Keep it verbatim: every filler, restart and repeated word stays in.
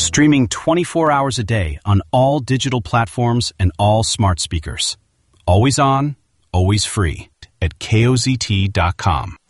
Streaming twenty-four hours a day on all digital platforms and all smart speakers. Always on, always free at K O Z T dot com.